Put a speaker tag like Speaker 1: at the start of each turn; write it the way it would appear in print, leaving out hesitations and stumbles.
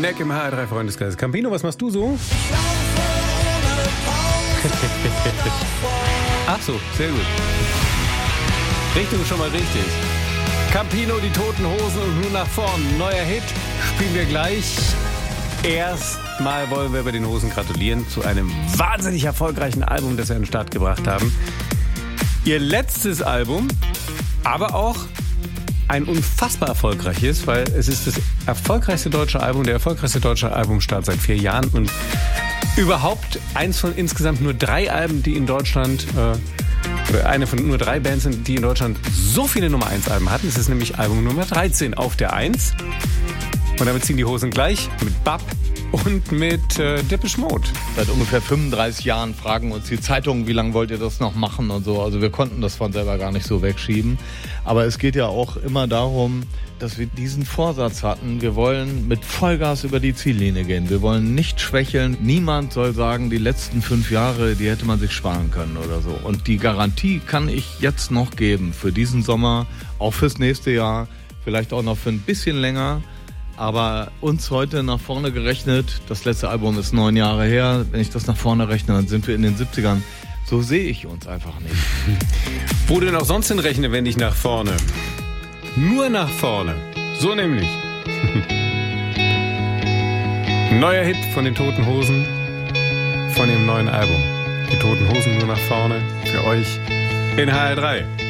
Speaker 1: Neck im HR3 Freundeskreis. Campino, was machst du so? Ach so, sehr gut. Richtung schon mal richtig. Campino, die Toten Hosen und nun nach vorn. Neuer Hit spielen wir gleich. Erstmal wollen wir bei den Hosen gratulieren zu einem wahnsinnig erfolgreichen Album, das sie an den Start gebracht haben. Ihr letztes Album, aber auch ein unfassbar erfolgreiches, weil es ist das erfolgreichste deutsche Album, der erfolgreichste deutsche Albumstart seit 4 Jahren und überhaupt eins von insgesamt nur 3 Alben, die in Deutschland, oder eine von nur 3 Bands sind, die in Deutschland so viele Nummer 1 Alben hatten. Es ist nämlich Album Nummer 13 auf der 1. Und damit ziehen die Hosen gleich mit Bab und mit Depeche Mode.
Speaker 2: Seit ungefähr 35 Jahren fragen uns die Zeitungen, wie lange wollt ihr das noch machen und so. Also wir konnten das von selber gar nicht so wegschieben. Aber es geht ja auch immer darum, dass wir diesen Vorsatz hatten, wir wollen mit Vollgas über die Ziellinie gehen. Wir wollen nicht schwächeln. Niemand soll sagen, die letzten 5 Jahre, die hätte man sich sparen können oder so. Und die Garantie kann ich jetzt noch geben für diesen Sommer, auch fürs nächste Jahr, vielleicht auch noch für ein bisschen länger. Aber uns heute nach vorne gerechnet, das letzte Album ist 9 Jahre her, wenn ich das nach vorne rechne, dann sind wir in den 70ern. So sehe ich uns einfach nicht.
Speaker 1: Wo denn auch sonst hinrechne, wenn nicht nach vorne? Nur nach vorne. So nämlich. Neuer Hit von den Toten Hosen, von dem neuen Album. Die Toten Hosen nur nach vorne, für euch in HR3.